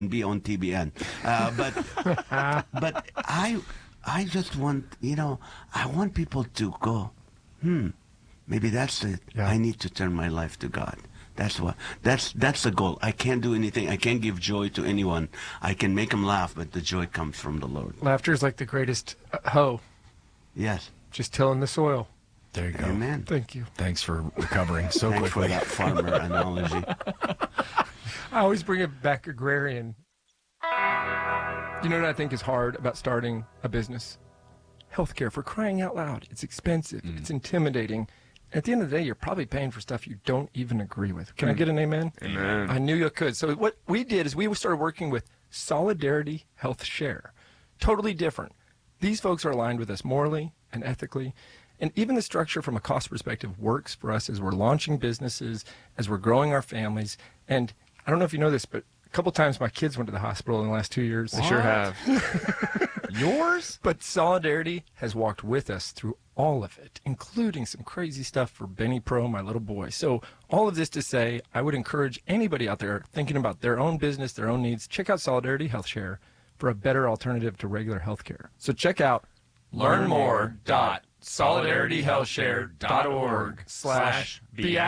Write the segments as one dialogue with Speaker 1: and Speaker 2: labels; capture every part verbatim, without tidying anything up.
Speaker 1: be on T B N. Uh, but but I I just want, you know, I want people to go, hmm, maybe that's it.
Speaker 2: Yeah.
Speaker 1: I need to turn my life to God. That's what. That's that's the goal. I can't do anything. I can't give joy to anyone. I can make them laugh, but the joy comes from the Lord.
Speaker 2: Laughter is like the greatest uh, hoe.
Speaker 1: Yes.
Speaker 2: Just tilling the soil.
Speaker 3: There you go.
Speaker 1: Amen.
Speaker 2: Thank you.
Speaker 3: Thanks for recovering so
Speaker 1: Thanks
Speaker 3: quickly.
Speaker 1: for that farmer analogy.
Speaker 2: I always bring it back agrarian. You know what I think is hard about starting a business? Healthcare, for crying out loud. It's expensive. Mm. It's intimidating. At the end of the day, you're probably paying for stuff you don't even agree with. Can mm. I get an amen?
Speaker 4: Amen.
Speaker 2: I knew you could. So what we did is we started working with Solidarity Health Share. Totally different. These folks are aligned with us morally and ethically. And even the structure from a cost perspective works for us as we're launching businesses, as we're growing our families. And I don't know if you know this, but a couple times my kids went to the hospital in the last two years.
Speaker 4: They sure have.
Speaker 3: Yours?
Speaker 2: But Solidarity has walked with us through all of it, including some crazy stuff for Benny Pro, my little boy. So all of this to say, I would encourage anybody out there thinking about their own business, their own needs, check out Solidarity Health Share for a better alternative to regular health care. So check out
Speaker 3: Learn more dot solidarityhealthshare.org slash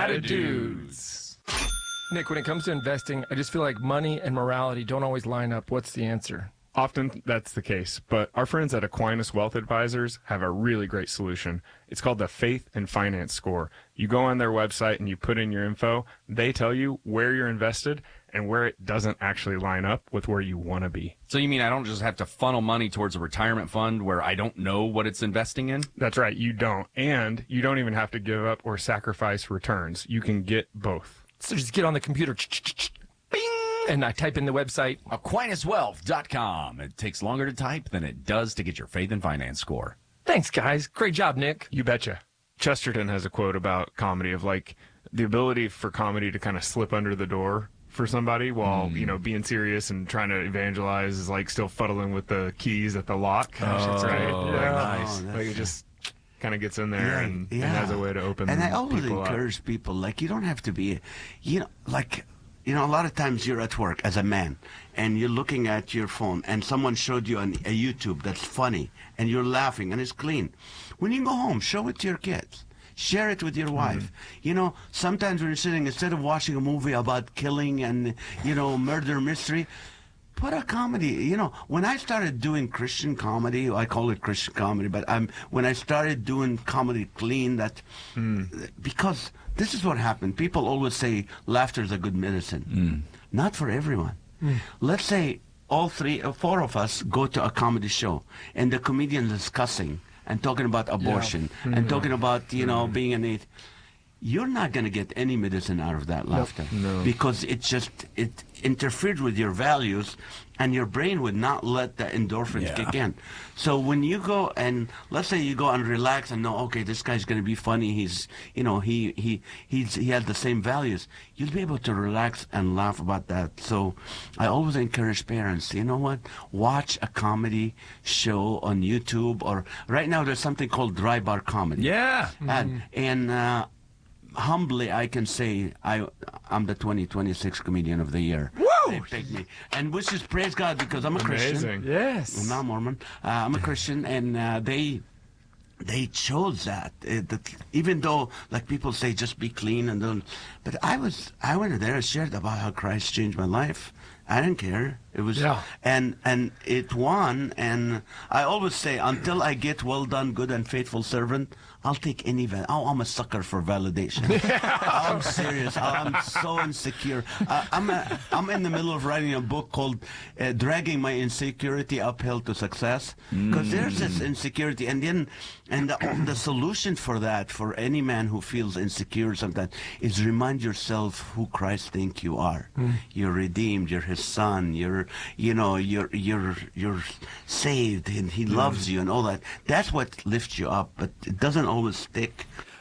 Speaker 3: beatitudes.
Speaker 2: Nick, when it comes to investing, I just feel like money and morality don't always line up. What's the answer?
Speaker 4: Often that's the case, but our friends at Aquinas Wealth Advisors have a really great solution. It's called the Faith and Finance Score. You go on their website and you put in your info. They tell you where you're invested and where it doesn't actually line up with where you want to be.
Speaker 3: So you mean I don't just have to funnel money towards a retirement fund where I don't know what it's investing in?
Speaker 4: That's right, you don't. And you don't even have to give up or sacrifice returns. You can get both.
Speaker 2: So just get on the computer, bing, and I type in the website.
Speaker 3: Aquinas Wealth dot com. It takes longer to type than it does to get your Faith and Finance Score.
Speaker 2: Thanks, guys. Great job, Nick.
Speaker 4: You betcha. Chesterton has a quote about comedy of like the ability for comedy to kind of slip under the door for somebody while, mm. you know, being serious and trying to evangelize is like still fuddling with the keys at the lock.
Speaker 3: Gosh,
Speaker 4: that's right.
Speaker 3: Oh,
Speaker 4: yeah.
Speaker 3: nice.
Speaker 4: Oh, like it just kind of gets in there
Speaker 1: yeah,
Speaker 4: and,
Speaker 1: yeah.
Speaker 4: and has a way to open
Speaker 1: and I always
Speaker 4: people
Speaker 1: encourage
Speaker 4: up.
Speaker 1: people, like, you don't have to be, you know, like, you know, a lot of times you're at work as a man and you're looking at your phone and someone showed you an, a YouTube that's funny and you're laughing and it's clean. When you go home, show it to your kids. Share it with your wife. Mm-hmm. You know, sometimes when you're sitting, instead of watching a movie about killing and, you know, murder mystery, put a comedy. You know, when I started doing Christian comedy, I call it Christian comedy, but I'm when I started doing comedy clean, that mm. because this is what happened. People always say laughter is a good medicine. Mm. Not for everyone. Mm. Let's say all three or four of us go to a comedy show and the comedian is cussing and talking about abortion yeah. mm. and talking about, you know, mm. being an atheist. You're not going to get any medicine out of that laughter.
Speaker 4: No. No.
Speaker 1: Because it just, it interfered with your values and your brain would not let the endorphins
Speaker 3: yeah.
Speaker 1: kick in. So when you go and, let's say you go and relax and know, okay, this guy's going to be funny, he's, you know, he, he, he's, he has the same values, you'll be able to relax and laugh about that. So I always encourage parents, you know what, watch a comedy show on YouTube, or right now there's something called Dry Bar Comedy.
Speaker 3: Yeah.
Speaker 1: Mm-hmm. And, and, uh, humbly, I can say I, I'm the twenty twenty-six Comedian of the Year.
Speaker 2: Woo!
Speaker 1: They picked me. And which is praise God because I'm a
Speaker 4: Amazing.
Speaker 1: Christian.
Speaker 2: Yes.
Speaker 1: I'm not Mormon. Uh, I'm a Christian, and uh, they they chose that. Uh, that. Even though, like people say, just be clean and don't. But I was, I went there and shared about how Christ changed my life. I didn't care. It was,
Speaker 2: yeah. and
Speaker 1: and it won. And I always say, until I get well done, good and faithful servant, I'll take any val. Oh, I'm a sucker for validation. I'm serious. I'm so insecure. Uh, I'm a, I'm in the middle of writing a book called uh, "Dragging My Insecurity Uphill to Success," because mm. there's this insecurity, and then and the, the solution for that, for any man who feels insecure sometimes, is remind yourself who Christ thinks you are. Mm. You're redeemed. You're His son. You're you know you're you're you're saved, and He mm. loves you, and all that. That's what lifts you up, but it doesn't always stick.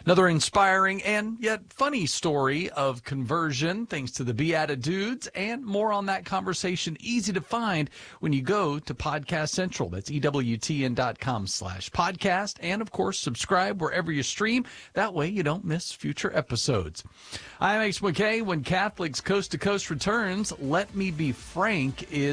Speaker 5: Another inspiring and yet funny story of conversion thanks to the Beatitudes, and more on that conversation easy to find when you go to Podcast Central. That's EWTN.com slash podcast. And, of course, subscribe wherever you stream. That way you don't miss future episodes. I'm H. McKay. When Catholics Coast to Coast returns, Let Me Be Frank is